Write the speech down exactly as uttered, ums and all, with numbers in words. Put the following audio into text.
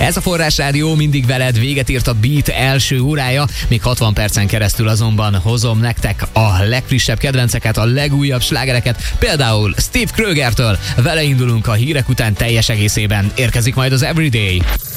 Ez a Forrás Rádió, mindig veled, véget ért a Beat első órája, még hatvan percen keresztül azonban hozom nektek a legfrissebb kedvenceket, a legújabb slágereket, például Steve Krögertől. Vele indulunk a hírek után, teljes egészében érkezik majd az Everyday.